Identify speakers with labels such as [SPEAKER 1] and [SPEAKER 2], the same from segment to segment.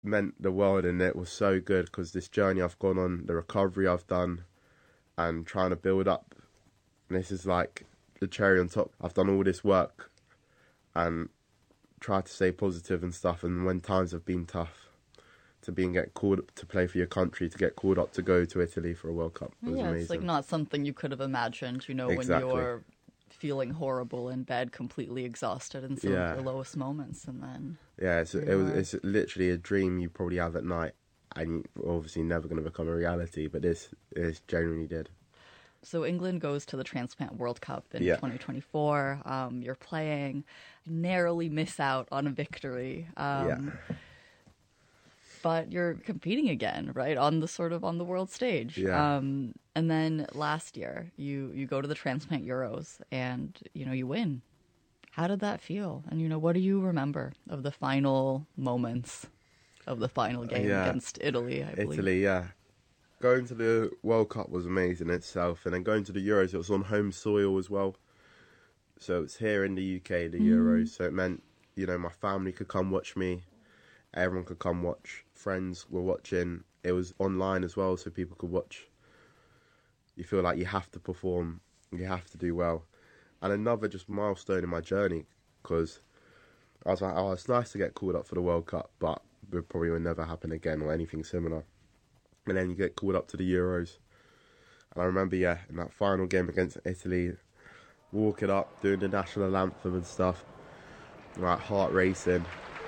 [SPEAKER 1] meant the world, and it was so good because this journey I've gone on, the recovery I've done, and trying to build up. And this is like the cherry on top. I've done all this work and tried to stay positive and stuff. And when times have been tough, to get called up to play for your country, to get called up to go to Italy for a World Cup was amazing.
[SPEAKER 2] It's like not something you could have imagined, you know,
[SPEAKER 1] Exactly.
[SPEAKER 2] when you're feeling horrible in bed, completely exhausted in some of your lowest moments, and then
[SPEAKER 1] it's literally a dream you probably have at night, and you're obviously never going to become a reality. But this genuinely did.
[SPEAKER 2] So England goes to the Transplant World Cup in 2024. You're playing, narrowly miss out on a victory. But you're competing again, right, on the world stage.
[SPEAKER 1] Yeah.
[SPEAKER 2] And then last year, you go to the Transplant Euros and, you know, you win. How did that feel? And, you know, what do you remember of the final moments of the final game against Italy, I believe?
[SPEAKER 1] Italy, yeah. Going to the World Cup was amazing in itself. And then going to the Euros, it was on home soil as well. So it's here in the UK, the Euros. So it meant, you know, my family could come watch me. Everyone could come watch. Friends were watching. It was online as well, so people could watch. You feel like you have to perform. You have to do well. And another just milestone in my journey, because I was like, oh, it's nice to get called up for the World Cup, but it probably will never happen again or anything similar. And then you get called up to the Euros. And I remember, in that final game against Italy, walking up, doing the national anthem and stuff, like heart racing.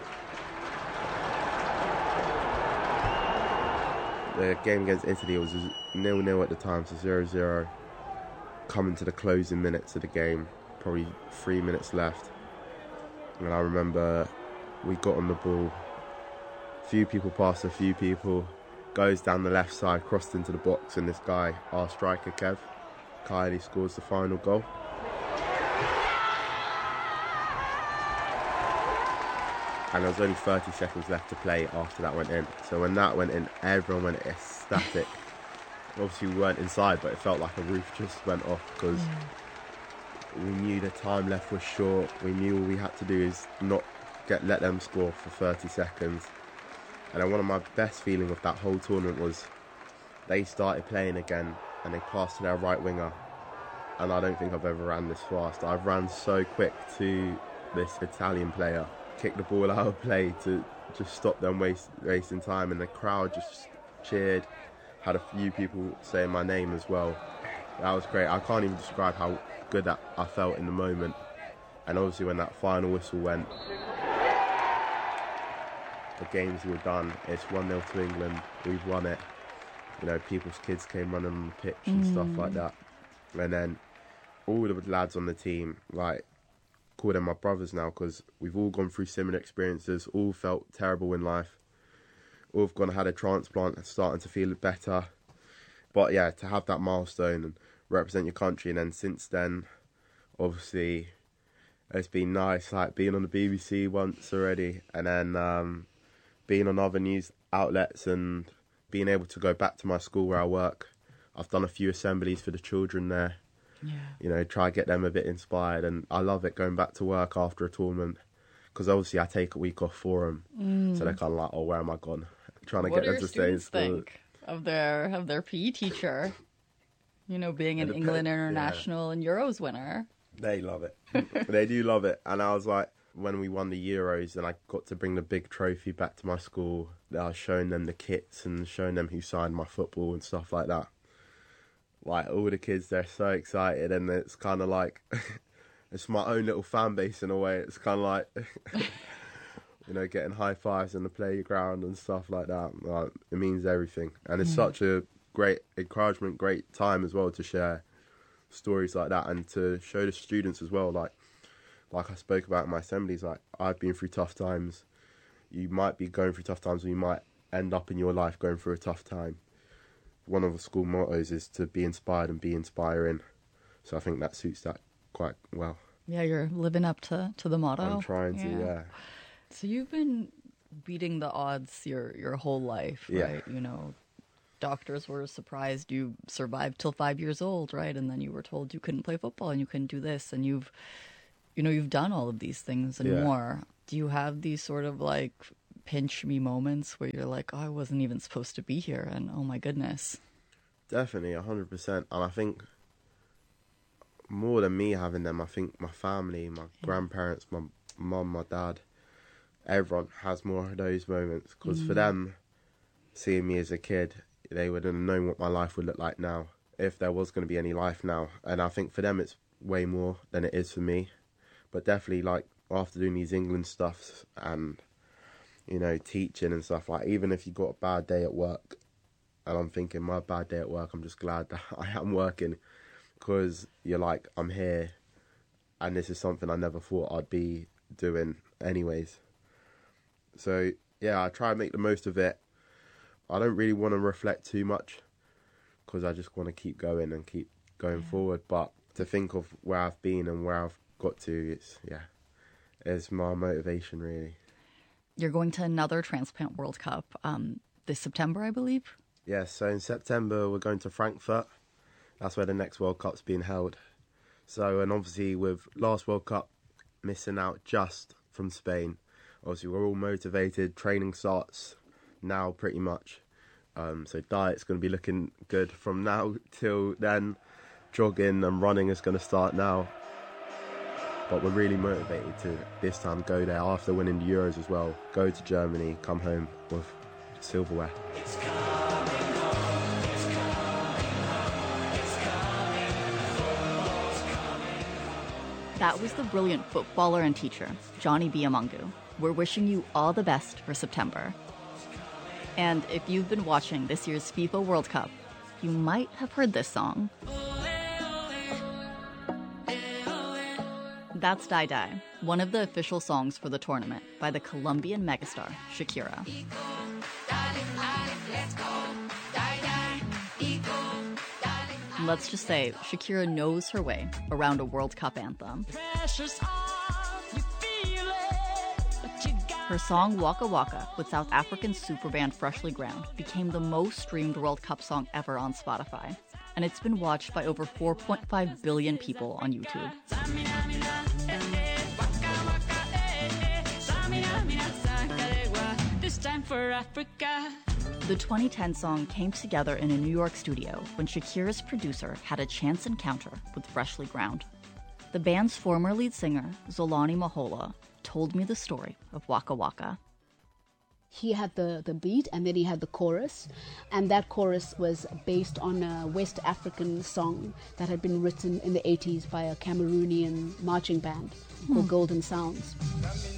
[SPEAKER 1] The game against Italy was 0-0 at the time, so 0-0. Coming to the closing minutes of the game, probably 3 minutes left. And I remember we got on the ball. A few people passed a few people. Goes down the left side, crossed into the box, and this guy, our striker Kev, Kylie, scores the final goal. And there was only 30 seconds left to play after that went in. So when that went in, everyone went ecstatic. Obviously we weren't inside, but it felt like a roof just went off because we knew the time left was short. We knew all we had to do is not let them score for 30 seconds. And then one of my best feelings of that whole tournament was they started playing again and they passed to their right winger. And I don't think I've ever ran this fast. I've ran so quick to this Italian player, kicked the ball out of play to just stop them wasting time, and the crowd just cheered. Had a few people saying my name as well. That was great. I can't even describe how good that I felt in the moment. And obviously when that final whistle went, the games were done. It's 1-0 to England. We've won it. You know, people's kids came running on the pitch and stuff like that. And then all the lads on the team, like, call them my brothers now, because we've all gone through similar experiences, all felt terrible in life. All have gone and had a transplant and starting to feel better. But yeah, to have that milestone and represent your country, and then since then, obviously, it's been nice, like being on the BBC once already, and then being on other news outlets and being able to go back to my school where I work. I've done a few assemblies for the children there.
[SPEAKER 2] Yeah.
[SPEAKER 1] You know, try to get them a bit inspired, and I love it going back to work after a tournament, because obviously I take a week off for them, so they're kind of like, oh, where am I gone? Trying to get them to stay in school.
[SPEAKER 2] What do your students think of their PE teacher? You know, being an England international and Euros winner.
[SPEAKER 1] They love it. They do love it. And I was like, when we won the Euros and I got to bring the big trophy back to my school, I was showing them the kits and showing them who signed my football and stuff like that. Like, all the kids, they're so excited, and it's kind of like, it's my own little fan base in a way. It's kind of like, you know, getting high fives in the playground and stuff like that. Like, it means everything. And it's such a great encouragement, great time as well to share stories like that and to show the students as well. Like I spoke about in my assemblies, like, I've been through tough times. You might be going through tough times, or you might end up in your life going through a tough time. One of the school mottos is to be inspired and be inspiring. So I think that suits that quite well.
[SPEAKER 2] Yeah, you're living up to the motto.
[SPEAKER 1] I'm trying to, yeah.
[SPEAKER 2] So you've been beating the odds your whole life, right? You know, doctors were surprised you survived till 5 years old, right? And then you were told you couldn't play football and you couldn't do this, and you've done all of these things and more. Do you have these sort of like pinch me moments where you're like, oh, I wasn't even supposed to be here, and oh my goodness.
[SPEAKER 1] Definitely, 100%. And I think more than me having them, I think my family, my grandparents, my mum, my dad, everyone has more of those moments. Because for them, seeing me as a kid, they would have known what my life would look like now, if there was going to be any life now. And I think for them it's way more than it is for me. But definitely, like, after doing these England stuffs and, you know, teaching and stuff, like, even if you got a bad day at work, and I'm thinking my bad day at work, I'm just glad that I am working, because you're like, I'm here, and this is something I never thought I'd be doing anyways. So, yeah, I try and make the most of it. I don't really want to reflect too much, because I just want to keep going and keep going forward. But to think of where I've been and where I've got to, it's my motivation, really.
[SPEAKER 2] You're going to another Transplant World Cup this September, I believe?
[SPEAKER 1] Yeah, so in September we're going to Frankfurt. That's where the next World Cup's being held. So, and obviously with last World Cup missing out just from Spain, obviously we're all motivated. Training starts now pretty much. So diet's going to be looking good from now till then. Jogging and running is going to start now. But we're really motivated to this time go there after winning the Euros as well. Go to Germany, come home with silverware.
[SPEAKER 2] That was the brilliant footballer and teacher, Johnny Biamungu. We're wishing you all the best for September. And if you've been watching this year's FIFA World Cup, you might have heard this song. That's Die Die, one of the official songs for the tournament by the Colombian megastar, Shakira. Let's just say Shakira knows her way around a World Cup anthem. Her song Waka Waka with South African superband Freshly Ground became the most streamed World Cup song ever on Spotify, and it's been watched by over 4.5 billion people on YouTube. This time for Africa. The 2010 song came together in a New York studio when Shakira's producer had a chance encounter with Freshly Ground. The band's former lead singer, Zolani Mahola, told me the story of Waka Waka.
[SPEAKER 3] He had the beat, and then he had the chorus, and that chorus was based on a West African song that had been written in the 80s by a Cameroonian marching band called Golden Sounds.